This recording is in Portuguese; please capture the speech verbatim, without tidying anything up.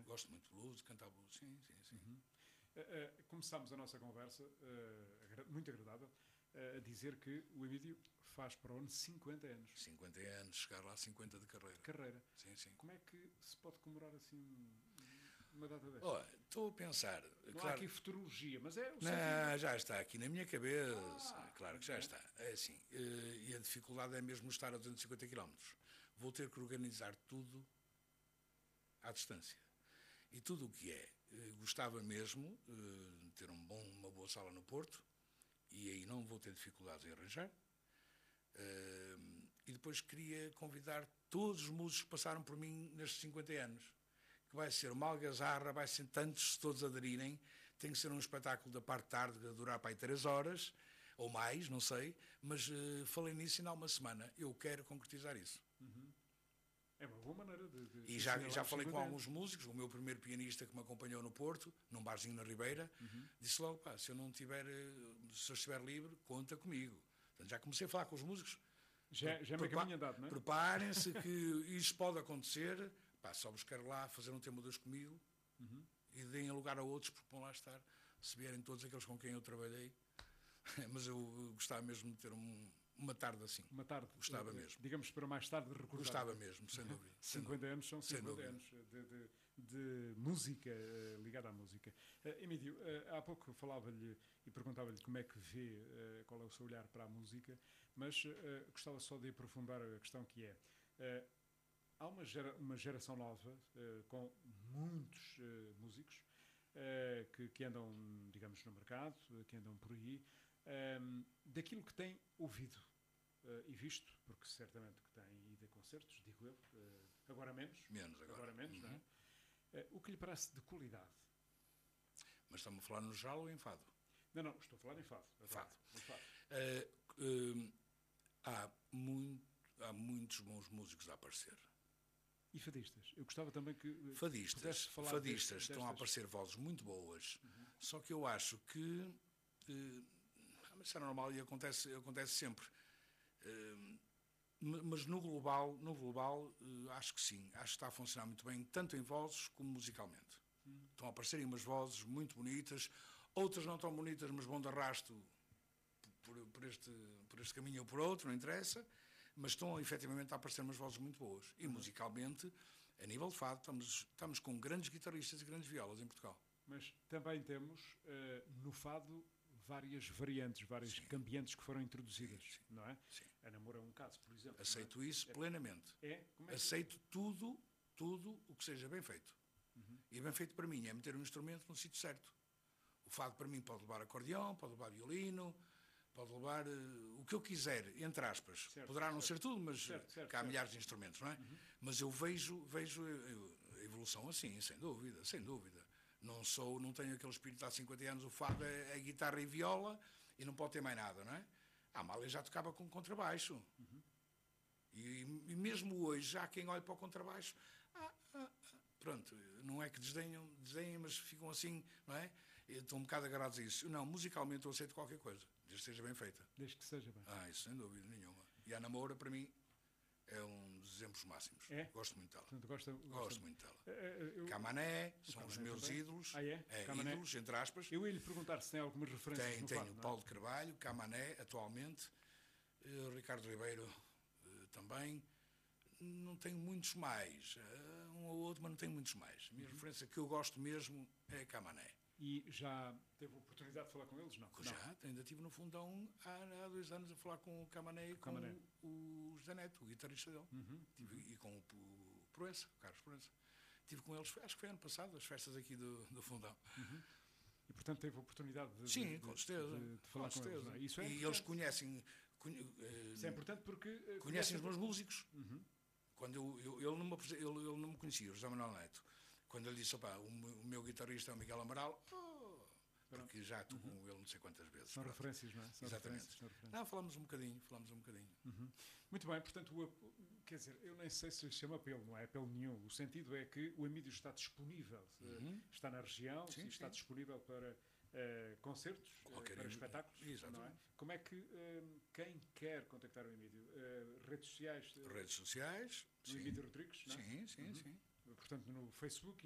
Gosto muito de blues, cantar blues, sim, sim, sim. Uhum. Uh, uh, começámos a nossa conversa, uh, muito agradável, uh, a dizer que o Emílio faz para o ano cinquenta anos. cinquenta anos, chegar lá a cinquenta de carreira. Carreira. Sim, sim. Como é que se pode comemorar assim uma data desta? Oh, estou a pensar... Não claro, há aqui futurologia, mas é o não, sentido. já está aqui na minha cabeça, Ah, claro que já é? está. É assim, e a dificuldade é mesmo estar a duzentos e cinquenta quilómetros. Vou ter que organizar tudo à distância. E tudo o que é, gostava mesmo de ter um bom, uma boa sala no Porto, e aí não vou ter dificuldades em arranjar. E depois queria convidar todos os músicos que passaram por mim nestes cinquenta anos, que vai ser uma algazarra, vai ser tantos, se todos aderirem, tem que ser um espetáculo da parte de tarde, que durar para aí três horas, ou mais, não sei, mas uh, falei nisso ainda há uma semana, eu quero concretizar isso. Uhum. É uma boa maneira de... de e já, já falei com alguns músicos, o meu primeiro pianista que me acompanhou no Porto, num barzinho na Ribeira, uhum. disse logo, pá, se eu não tiver, se eu estiver livre, conta comigo. Portanto, já comecei a falar com os músicos. Já, já me caminho andado, não é? Preparem-se que isso pode acontecer, pá, só vos quero lá fazer um tema dois comigo, uhum. e deem lugar a outros, porque vão lá estar, se vierem todos aqueles com quem eu trabalhei. Mas eu gostava mesmo de ter um, uma tarde assim. Uma tarde. Gostava mesmo. Digamos, para mais tarde recordar. Gostava mesmo, sem dúvida. cinquenta anos são cinquenta anos de, de, de música, uh, ligada à música. Uh, Emílio, uh, há pouco falava-lhe e perguntava-lhe como é que vê, uh, qual é o seu olhar para a música, mas uh, gostava só de aprofundar a questão que é... Uh, há uma, gera, uma geração nova, uh, com muitos uh, músicos, uh, que, que andam, digamos, no mercado, uh, que andam por aí, um, daquilo que têm ouvido uh, e visto, porque certamente que têm ido a concertos, digo eu, uh, agora menos. Menos agora. Agora menos, uhum. Não é? Uh, o que lhe parece de qualidade? Mas estamos a falar no geral ou em fado? Não, não, estou a falar em fado. Fado. Em fado. Uh, uh, há, muito, há muitos bons músicos a aparecer. E fadistas? Eu gostava também que... Fadistas, falar fadistas destas... estão a aparecer vozes muito boas, uhum. Só que eu acho que... Uh, Mas isso é normal e acontece, acontece sempre. Uh, mas no global, no global uh, acho que sim. Acho que está a funcionar muito bem, tanto em vozes como musicalmente. Hum. Estão a aparecerem umas vozes muito bonitas, outras não tão bonitas, mas vão de arrasto por, por, este, por este caminho ou por outro, não interessa. Mas estão efetivamente a aparecer umas vozes muito boas. E musicalmente, a nível de fado, estamos, estamos com grandes guitarristas e grandes violas em Portugal. Mas também temos uh, no fado várias variantes, várias sim. cambiantes que foram introduzidas, sim, sim. Não é? Sim. A Namor é um caso, por exemplo. Aceito é? isso é, plenamente. É? Como é que... Aceito tudo, tudo o que seja bem feito. Uhum. E bem feito para mim é meter um instrumento no sítio certo. O fado para mim pode levar acordeão, pode levar violino, pode levar uh, o que eu quiser, entre aspas. Certo, Poderá não certo. ser tudo, mas certo, certo, cá há certo. milhares de instrumentos, não é? Uhum. Mas eu vejo, vejo a evolução assim, sem dúvida, sem dúvida. Não sou, não tenho aquele espírito de há cinquenta anos, o fado é, é guitarra e viola e não pode ter mais nada, não é? A Amália já tocava com contrabaixo. Uhum. E, e mesmo hoje, já há quem olhe para o contrabaixo, ah, ah, ah, pronto, não é que desdenham, desdenham, mas ficam assim, não é? Estão um bocado agarrados a isso. Não, musicalmente eu aceito qualquer coisa, desde que seja bem feita. Desde que seja bem. Ah, isso sem dúvida nenhuma. E a Namora, para mim, é um dos exemplos máximos. É? Gosto muito dela. Portanto, gosta, gosta... Gosto muito dela. Eu... Camané, são Camané os meus também. ídolos. Ah, é? é Camané. Ídolos, entre aspas. Eu ia lhe perguntar se tem algumas referências tem, no tenho fado, não é? Paulo de Carvalho, Camané, atualmente, uh, Ricardo Ribeiro uh, também. Não tenho muitos mais. Uh, um ou outro, mas não tenho muitos mais. A minha uhum. referência que eu gosto mesmo é Camané. E já teve a oportunidade de falar com eles? Não. Já, não. ainda estive no Fundão há, há dois anos a falar com o Camané e com Camané. o, o José Neto, o guitarrista dele. Uhum. Tive, uhum. E com o, o Proença, o Carlos Proença. Estive com eles, acho que foi ano passado, as festas aqui do, do Fundão. Uhum. E, portanto, teve a oportunidade de, Sim, de, com certeza, de, de falar com, com certeza. eles. Não é? Isso é e importante. eles conhecem... Conhe, uh, Isso é importante porque... Uh, conhecem conhecem os meus músicos. Uhum. Quando eu, eu, ele, não me, ele, ele não me conhecia, o José Manuel Neto. Quando ele disse, opá, o, o meu guitarrista é o Miguel Amaral, oh, porque já estou com uhum. ele não sei quantas vezes. São pronto. referências, não é? São Exatamente. Referências, são referências. Não, falamos um bocadinho, falamos um bocadinho. Uhum. Muito bem, portanto, o, quer dizer, eu nem sei se lhe chama apelo, não é apelo nenhum. O sentido é que o Emílio está disponível, uhum. está na região, sim, está sim. disponível para uh, concertos, uh, para espetáculos. Exatamente. Não é? Como é que uh, quem quer contactar o Emílio? Uh, redes sociais? Uh, redes sociais. No sim. Emílio Rodrigues, não é? Sim, sim, uhum. sim. Portanto, no Facebook,